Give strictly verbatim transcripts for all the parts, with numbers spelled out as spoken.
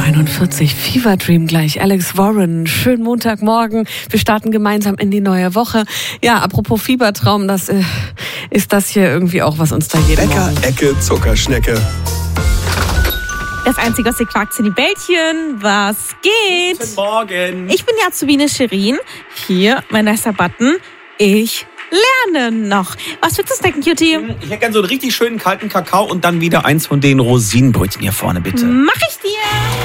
neunundvierzig, Fever Dream gleich, Alex Warren, schönen Montagmorgen, wir starten gemeinsam in die neue Woche. Ja, apropos Fiebertraum, das äh, ist das hier irgendwie auch, was uns da jeden Bäcker, Morgen... Ecke, Zuckerschnecke. Das Einzige, was ihr quakt, sind die Bällchen. Was geht? Guten Morgen. Ich bin die Azubine Shirin. Hier, mein nächster Button. Ich lerne noch. Was willst du snacken, Cutie? Ich hätte gerne so einen richtig schönen kalten Kakao und dann wieder eins von den Rosinenbrötchen hier vorne, bitte. Mach ich dir.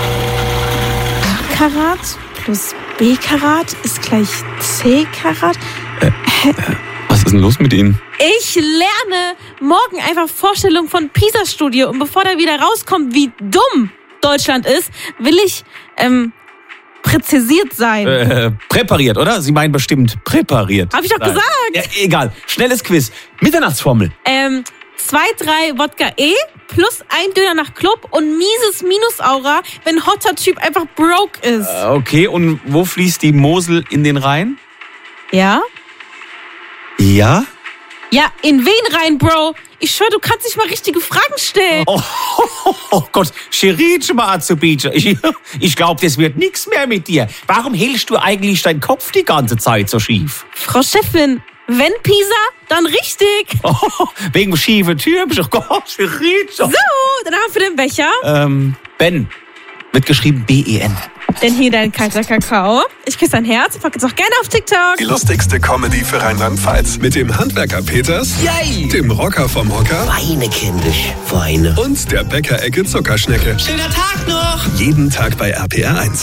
A-Karat plus B-Karat ist gleich C-Karat. Äh, äh, was ist denn los mit Ihnen? Ich lerne morgen einfach Vorstellung von PISA-Studie. Und bevor da wieder rauskommt, wie dumm Deutschland ist, will ich ähm, präzisiert sein. Äh, präpariert, oder? Sie meinen bestimmt präpariert. Hab ich doch Nein. gesagt. Ja, egal. Schnelles Quiz. Mitternachtsformel. Ähm, zwei, drei Wodka E plus ein Döner nach Club und mieses Minusaura, wenn hotter Typ einfach broke ist. Äh, okay, und wo fließt die Mosel in den Rhein? Ja? Ja? Ja, in wen rein, Bro? Ich schwör, du kannst nicht mal richtige Fragen stellen. Oh, oh, oh Gott, Shirin Azubine. Ich, ich glaube, das wird nichts mehr mit dir. Warum hältst du eigentlich deinen Kopf die ganze Zeit so schief? Frau Chefin, wenn Pisa, dann richtig. Oh, wegen schiefen Türmen. Oh Gott, Shirin. So, dann haben wir den Becher. Ähm, Ben. Wird geschrieben B E N. Denn hier dein kalter Kakao. Ich küsse dein Herz. Pack jetzt auch gerne auf TikTok. Die lustigste Comedy für Rheinland-Pfalz. Mit dem Handwerker Peters, Yay! dem Rocker vom Hocker Weine, kindisch, Weine. und der Bäcker, Ecke, Zuckerschnecke. Schöner Tag noch! Jeden Tag bei R P R eins.